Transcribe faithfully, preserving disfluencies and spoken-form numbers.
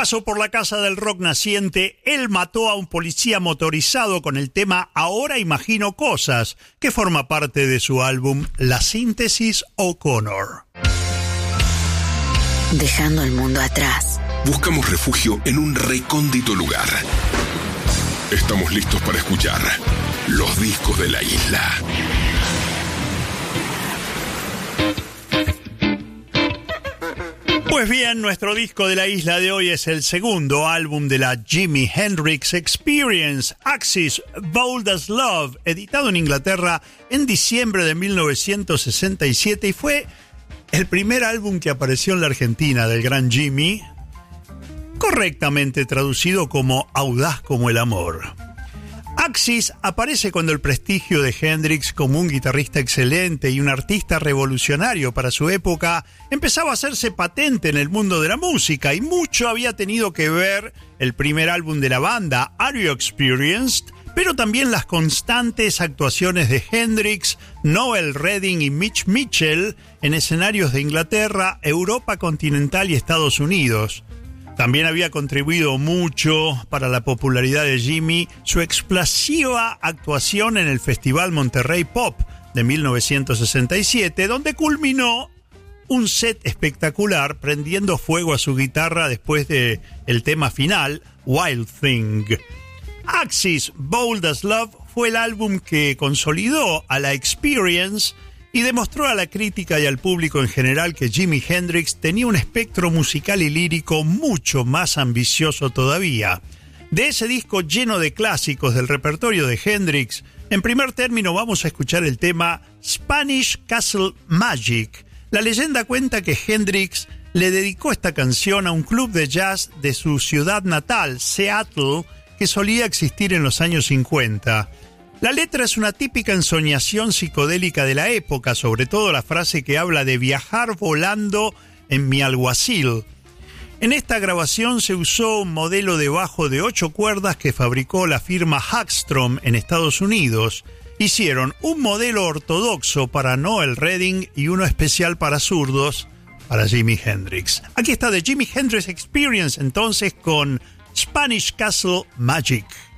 paso por la casa del rock naciente, él mató a un policía motorizado con el tema Ahora Imagino Cosas, que forma parte de su álbum La Síntesis O'Connor. Dejando el mundo atrás. Buscamos refugio en un recóndito lugar. Estamos listos para escuchar los discos de la isla. Pues bien, nuestro disco de la isla de hoy es el segundo álbum de la Jimi Hendrix Experience, Axis Bold as Love, editado en Inglaterra en diciembre de mil novecientos sesenta y siete, y fue el primer álbum que apareció en la Argentina del gran Jimi, correctamente traducido como Audaz como el amor. Axis aparece cuando el prestigio de Hendrix como un guitarrista excelente y un artista revolucionario para su época empezaba a hacerse patente en el mundo de la música, y mucho había tenido que ver el primer álbum de la banda, Are You Experienced?, pero también las constantes actuaciones de Hendrix, Noel Redding y Mitch Mitchell en escenarios de Inglaterra, Europa continental y Estados Unidos. También había contribuido mucho para la popularidad de Jimi su explosiva actuación en el Festival Monterrey Pop de mil novecientos sesenta y siete, donde culminó un set espectacular prendiendo fuego a su guitarra después de el tema final, Wild Thing. Axis Bold as Love fue el álbum que consolidó a la Experience y demostró a la crítica y al público en general que Jimi Hendrix tenía un espectro musical y lírico mucho más ambicioso todavía. De ese disco lleno de clásicos del repertorio de Hendrix, en primer término vamos a escuchar el tema Spanish Castle Magic. La leyenda cuenta que Hendrix le dedicó esta canción a un club de jazz de su ciudad natal, Seattle, que solía existir en los años cincuenta. La letra es una típica ensoñación psicodélica de la época, sobre todo la frase que habla de viajar volando en mi alguacil. En esta grabación se usó un modelo de bajo de ocho cuerdas que fabricó la firma Hagstrom en Estados Unidos. Hicieron un modelo ortodoxo para Noel Redding y uno especial para zurdos para Jimi Hendrix. Aquí está The Jimi Hendrix Experience entonces con Spanish Castle Magic.